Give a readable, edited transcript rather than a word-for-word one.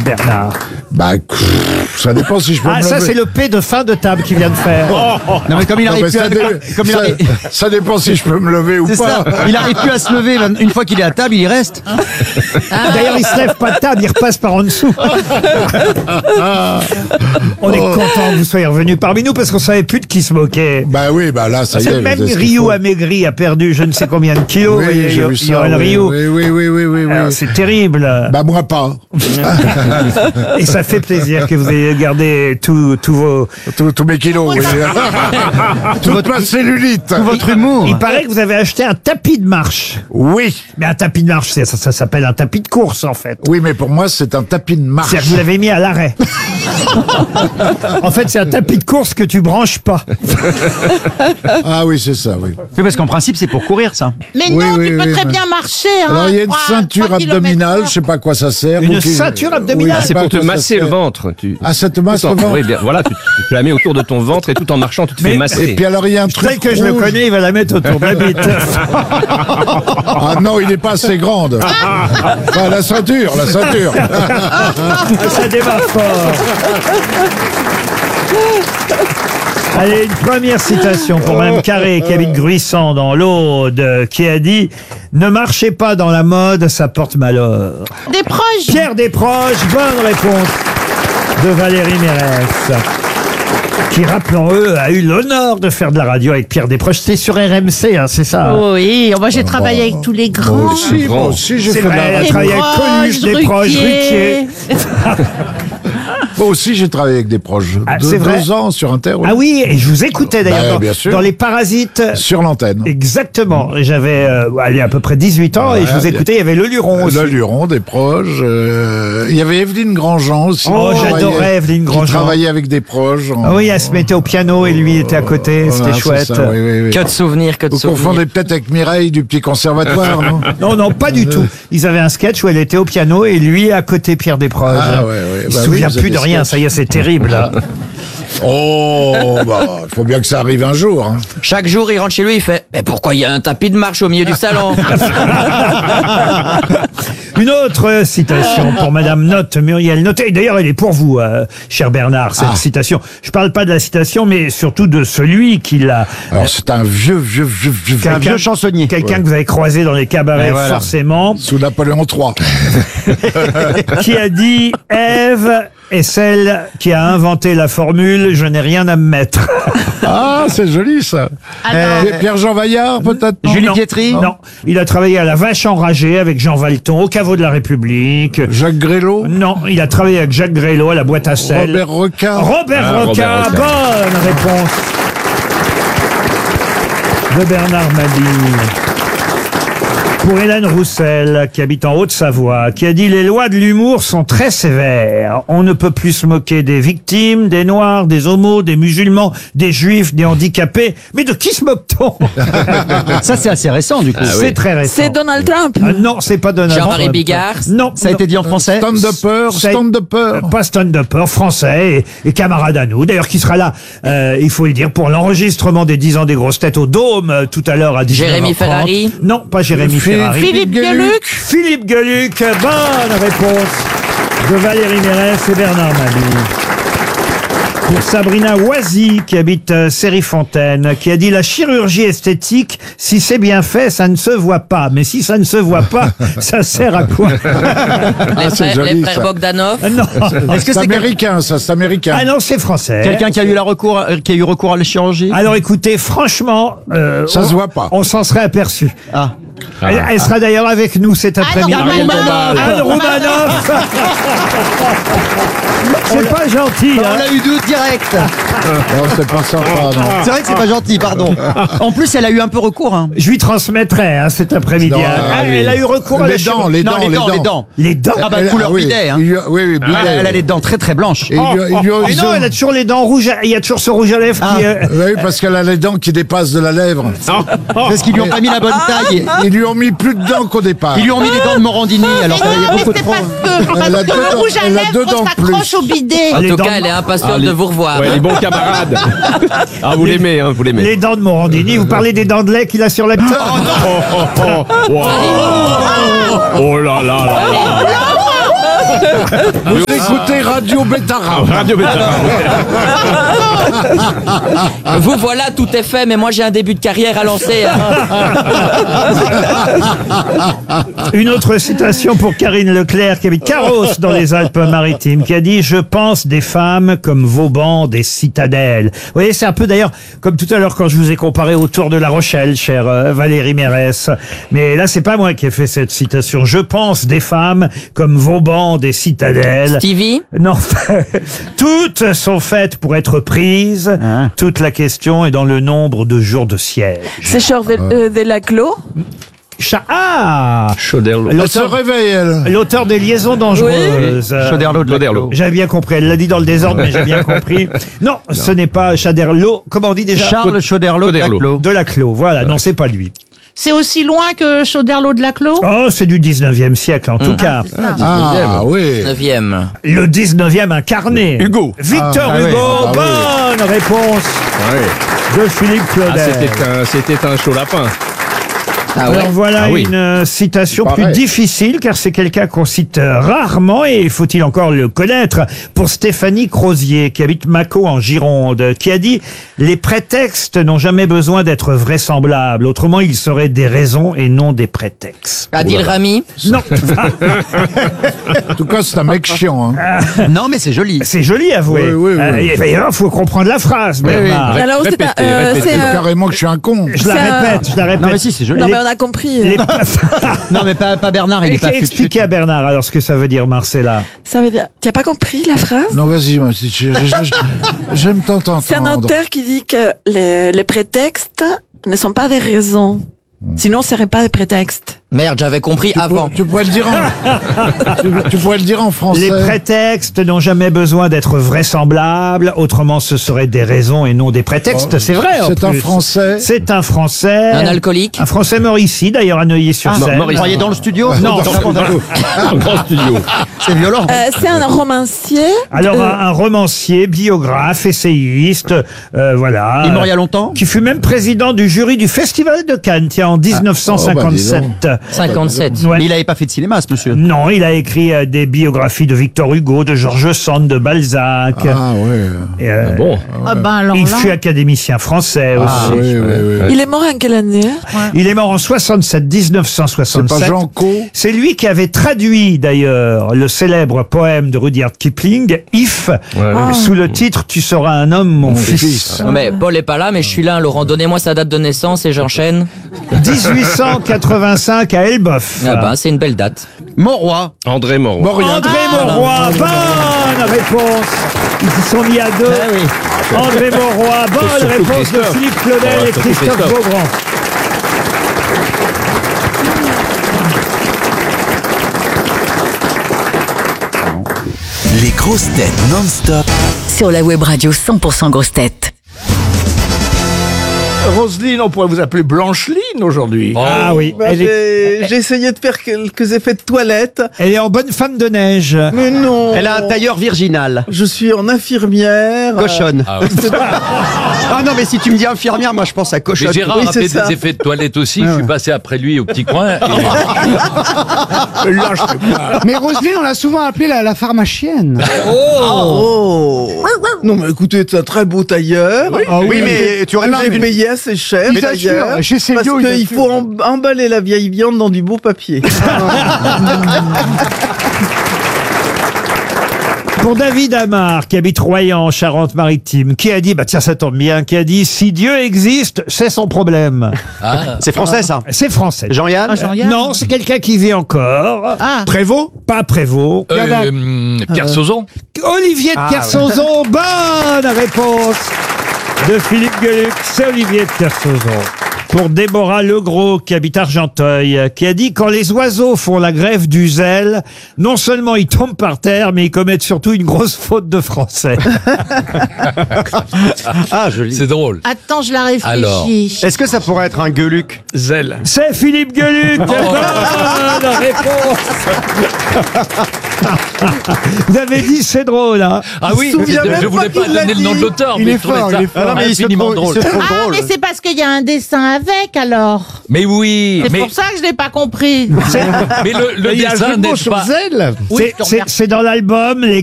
Bernard? Bah, ça dépend si je peux me Ah, lever. ça, c'est le P de fin de table qu'il vient de faire. Non mais comme il Non, arrive mais plus à... ça dépend si je peux me lever ou C'est pas. ça, il arrive plus à se lever. Une fois qu'il est à table, il y reste. D'ailleurs, il se lève pas de table, il repasse par en dessous. On est content que vous soyez revenu parmi nous parce qu'on savait plus de qui se moquait. Bah oui, bah là, ça y est. Même c'est ce qu'il Ryu faut. amaigri a perdu je ne sais combien de kilos. Oui, j'ai vu ça. Yoann Oui, Ryu. oui. Alors, c'est terrible. Bah moi pas. Et ça fait plaisir que vous ayez gardé tous vos... Tous mes kilos, oui. Toute ma cellulite. Tout votre humour. Il paraît que vous avez acheté un tapis de marche. Oui. Mais un tapis de marche, ça s'appelle un tapis de course en fait. Oui, mais pour moi, c'est un tapis de marche. C'est-à-dire que vous l'avez mis à l'arrêt. En fait, c'est un tapis de course que tu branches pas. Ah oui, c'est ça, oui. Oui, parce qu'en principe, c'est pour courir, ça. Mais Oui, non, oui, tu peux oui, très mais- bien marcher. Hein, Alors, il y a une 3 ceinture abdominale, je sais pas à quoi ça sert. Une ou qui- ceinture abdominale Oui, je sais C'est pas pour à te quoi ça masser le sert. ventre. Ah, ça te masse Tout le en- ventre. Oui, bien, voilà, tu la mets autour de ton ventre et tout en marchant, tu te fais Mais- masser. Et puis alors, il y a un truc Tel que je le rouge. connais, il va la mettre autour de la bite. Ah non, il n'est pas assez grande. Enfin, la ceinture. Ça démarre fort. Allez, une première citation pour Mme Carré, qui habite Gruissant dans l'Aude, qui a dit « Ne marchez pas dans la mode, ça porte malheur Des proches. ». Pierre Desproges, bonne réponse de Valérie Mérès, qui, rappelons-le, a eu l'honneur de faire de la radio avec Pierre Desproges. C'était sur RMC, hein, c'est ça? Oui, moi j'ai travaillé avec tous les grands. Moi aussi, j'ai C'est fait de vrai, elle la a radio. travaillé avec Coluche, Desproges, Ruquier. Moi aussi, j'ai travaillé avec des proches. Ah, c'est vrai 2 ans sur Inter. Ah oui, et je vous écoutais d'ailleurs Bah, bien sûr. dans Les Parasites. Sur l'antenne. Exactement. Et j'avais allez, à peu près 18 ans et je vous Ouais, écoutais, il y avait le Luron aussi. Le Luron, des proches. Il y avait Evelyne Grandjean aussi. Oh, qui j'adorais travaillait- Evelyne Grandjean. Qui travaillait avec des proches. Ah oui, elle se mettait au piano et lui était à côté, Voilà, c'était c'est chouette. ça, oui. Que de souvenirs, que de Vous souvenirs. confondez peut-être avec Mireille du Petit Conservatoire, non? Non, pas du tout. Ils avaient un sketch où elle était au piano et lui à côté Pierre Desproges. Ah, ouais. Il Bah se souvient oui, vous plus avez de des rien, sketchs. ça y est, c'est terrible. Là. Oh, bah, il faut bien que ça arrive un jour. Hein. Chaque jour, il rentre chez lui, il fait « Mais pourquoi il y a un tapis de marche au milieu du salon ?» Une autre citation pour Madame Note, Muriel Note. Et d'ailleurs, elle est pour vous, cher Bernard, cette citation. Je parle pas de la citation, mais surtout de celui qui l'a... Alors, c'est un vieux Un vieux chansonnier. Quelqu'un que vous avez croisé dans les cabarets, Et voilà. forcément, sous Napoléon III. qui a dit « Ève est celle qui a inventé la formule « Je n'ai rien à me mettre ». Ah, c'est joli, ça. Pierre-Jean Vaillard, peut-être? non? Julie Non, Pietri. Non, il a travaillé à la Vache Enragée avec Jean Valton, au Caveau de la République. Jacques Grélot? Non, il a travaillé avec Jacques Grélot à la boîte à sel. Robert Roca? Robert Roca, Robert Roca. bonne réponse de Bernard Mabille. Pour Hélène Roussel, qui habite en Haute-Savoie, qui a dit « Les lois de l'humour sont très sévères. On ne peut plus se moquer des victimes, des noirs, des homos, des musulmans, des juifs, des handicapés. Mais de qui se moque-t-on ?» Ça, c'est assez récent, du coup. C'est très récent. C'est Donald Trump. Ah non, c'est pas Donald Jean-Marie Trump. Bigard. Non. Ça a été dit en français. Stand-upper, Ça a- stand-upper. Pas stand-upper, français et camarade à nous. D'ailleurs, qui sera là, il faut le dire, pour l'enregistrement des 10 ans des grosses têtes au Dôme, tout à l'heure à 19h30. Jérémy Ferrari. Non, pas Jérémy Ferrari. Philippe Gueluc. Philippe Gueluc, bonne réponse de Valérie Mérès et Bernard Mabille. Pour Sabrina Oisy, qui habite Sérifontaine, qui a dit « La chirurgie esthétique, si c'est bien fait, ça ne se voit pas. Mais si ça ne se voit pas, ça sert à quoi ?» c'est joli, les frères ça. Bogdanov. Non. Est-ce que C'est c'est américain, ça, c'est américain. Ah non, c'est français. quelqu'un qui a eu recours à la chirurgie? Alors écoutez, franchement, Ça se voit pas. On s'en serait aperçu. Ah. Elle sera d'ailleurs avec nous cet après-midi. Anne Romanoff. Anne Romanoff. C'est pas gentil. On Hein. l'a eu doute direct. Non, c'est pas sympa, non. C'est vrai que c'est pas gentil, pardon. En plus, elle a eu un peu recours. Hein. Je lui transmettrai cet après-midi. Non, Elle a eu recours à la Les dents, chirurgie. les Non, dents, les dents, les dents. Les dents. Ah bah, Elle- couleur oui, bidet, hein. il lui a- Oui, bidet. Elle a les dents très très blanches. Et il lui a Mais non, elle a toujours les dents rouges. Il y a toujours ce rouge à lèvres qui... Oui, parce qu'elle a les dents qui dépassent de la lèvre. Parce qu'ils lui ont pas mis la bonne taille. Ils lui ont mis plus de dents qu'au départ. Ils lui ont mis des dents de Morandini, alors qu'il y a Mais beaucoup de c'est trop. parce Elle a que deux le dents- rouge à elle a deux lèvres dents de s'accroche au bidet. En Les tout dents- cas, elle est impatiente de vous revoir. Ouais, les bons camarades. Ah, vous l'aimez, hein, vous l'aimez. Les dents de Morandini. Vous parlez des dents de lait qu'il a sur la tête. Oh là là là là. Vous écoutez Radio Bétarab. Radio Bétarab. Vous voilà, tout est fait, mais moi j'ai un début de carrière à lancer. Hein. Une autre citation pour Karine Leclerc, qui habite Carros dans les Alpes-Maritimes, qui a dit « Je pense des femmes comme Vauban des citadelles ». Vous voyez, c'est un peu d'ailleurs comme tout à l'heure quand je vous ai comparé au Tour de la Rochelle, chère Valérie Mérès. Mais là, c'est pas moi qui ai fait cette citation. « Je pense des femmes comme Vauban des citadelles ». Stevie? Non, toutes sont faites pour être prises. Toute la question est dans le nombre de jours de siège. C'est Charles de Laclos. Chauderlot. Elle se réveille, elle. L'auteur des Liaisons dangereuses. Chauderlot. J'avais bien compris. Elle l'a dit dans le désordre, mais j'ai bien compris. Non, ce n'est pas Chaderlot. Comment on dit déjà? Charles Chauderlot de Laclos. De Laclos. Voilà. Non, c'est pas lui. C'est aussi loin que Chauderlot de Laclos? Oh, c'est du 19e siècle, en tout cas. Ah oui. 9e. Le 19e incarné. Hugo. Victor Hugo. Bonne réponse de Philippe Claudel. C'était un chaud lapin. Ah ouais? Alors voilà Ah oui. une citation C'est plus pareil. difficile, car c'est quelqu'un qu'on cite rarement, et faut-il encore le connaître, pour Stéphanie Crozier, qui habite Mâcon en Gironde, qui a dit « Les prétextes n'ont jamais besoin d'être vraisemblables, autrement ils seraient des raisons et non des prétextes. Adil Rami? » Non, En tout cas, c'est un mec chiant. Hein. Non, mais c'est joli. c'est joli à avouer. Oui, oui, oui. Il faut comprendre la phrase, Bernard. Alors, c'est pas. Répétez. C'est, Carrément que je suis un con. Je la répète. Non, mais si, c'est joli. Non, mais on a compris. Les- Non, mais pas Bernard, il est pas Expliquez à Bernard alors ce que ça veut dire, Marcella. Ça veut dire. Tu n'as pas compris la phrase? Non, vas-y, moi, j'aime tant t'entendre. C'est un auteur qui dit que les prétextes ne sont pas des raisons. Sinon, ce ne serait pas des prétextes. Merde, j'avais compris avant. Tu pourrais le dire tu pourrais le dire en français. Les prétextes n'ont jamais besoin d'être vraisemblables, autrement ce seraient des raisons et non des prétextes. C'est vrai. en C'est un plus. Français. C'est un Français. Un alcoolique? Un Français mort ici, d'ailleurs, à Neuilly-sur-Seine. Maurice. Vous croyez dans le studio? Non. Un grand studio. C'est violent. C'est un romancier. Alors, un romancier, biographe, essayiste, voilà. Il est mort il y a longtemps? Qui fut même président du jury du Festival de Cannes, tiens, en 1957. 57. Ouais. Mais il n'avait pas fait de cinéma, ce monsieur. Non, il a écrit des biographies de Victor Hugo, de Georges Sand, de Balzac. Ah ouais. Et, Bon. Ah ben alors il là. fut académicien français Ah aussi. oui, oui, oui. Il est mort en quelle année? Il est mort en 67, C'est 1967. pas Jean Co. C'est lui qui avait traduit d'ailleurs le célèbre poème de Rudyard Kipling, If, sous le titre Tu seras un homme, mon fils. Non, mais Paul est pas là, mais je suis là. Laurent, donnez-moi sa date de naissance et j'enchaîne. 1885 à Elbeuf. Ah ben, c'est une belle date. Mauroy. André Moreau. André Mauroy, bonne réponse. Ils se sont mis à deux. André Mauroy, bonne surtout réponse de Christophe. Philippe Claudel et Surtout Christophe Christophe. Beaugrand. Les grosses têtes non-stop. Sur la web radio 100% grosses têtes. Roselyne, on pourrait vous appeler Blancheline aujourd'hui. Ah oui, J'ai essayé de faire quelques effets de toilette, elle est en bonne femme de neige. mais non. Elle a un tailleur virginal. Je suis en infirmière. Cochonne. Ah non, mais si tu me dis infirmière, moi je pense à cochonne. Mais Gérard Oui, a c'est fait ça. des effets de toilette aussi. Je suis passé après lui au petit coin. Et... Là, je sais pas. Mais Roselyne, on l'a souvent appelée la pharmacienne. Oh. Non, mais écoutez, c'est un très beau tailleur. Oui, mais tu aurais Que j'ai payé assez cher, Il t'assure, d'ailleurs, chez parce Célio, il qu'il t'assure. faut emballer la vieille viande dans du beau papier. Pour David Amar, qui habite Royan, en Charente-Maritime, qui a dit, bah tiens, ça tombe bien, qui a dit, si Dieu existe, c'est son problème. C'est français, ça. C'est français. Jean-Yann. Non, c'est quelqu'un qui vit encore. Prévost? Pas Prévost. Pierre Sauzon. Olivier de Kersauzon, bonne réponse de Philippe Gueluc, c'est Olivier de Kersauzon. Pour Déborah Legros, qui habite Argenteuil, qui a dit « Quand les oiseaux font la grève du zèle, non seulement ils tombent par terre, mais ils commettent surtout une grosse faute de français. » Ah, joli. C'est drôle. Attends, je la réfléchis. Alors. Est-ce que ça pourrait être un gueuluc? Zèle. C'est Philippe Gueluc. Bonne réponse Vous avez dit c'est drôle, hein. Ah oui, souviens même je voulais pas pas qu'il l'a donner le nom de dit. l'auteur, Il mais est je trouvais fort, ça il est fort. Ah non, mais il se infiniment trouve- drôle. il se trouve Ah, drôle. mais c'est parce qu'il y a un dessin avec, alors. Mais oui, C'est mais, pour ça que je l'ai pas compris. mais le Il y a un dessin jeu de mots n'est sur pas... Zelle. Oui, je te C'est remercie. dans l'album Les